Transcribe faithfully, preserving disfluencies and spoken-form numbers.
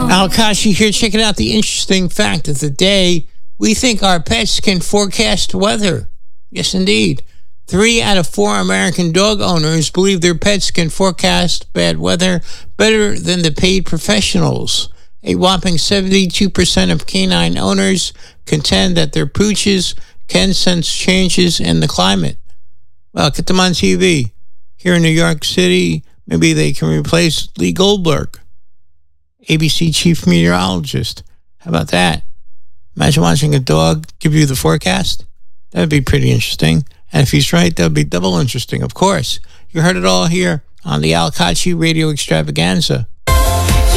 Al Kashi here, checking out the interesting fact of the day. We think our pets can forecast weather. Yes, indeed. Three out of four American dog owners believe their pets can forecast bad weather better than the paid professionals. A whopping seventy-two percent of canine owners contend that their pooches can sense changes in the climate. Well, get them on T V. Here in New York City, maybe they can replace Lee Goldberg, A B C chief meteorologist. How about that? Imagine watching a dog give you the forecast. That would be pretty interesting. And if he's right, that would be double interesting, of course. You heard it all here on the Al Kashi Radio Extravaganza.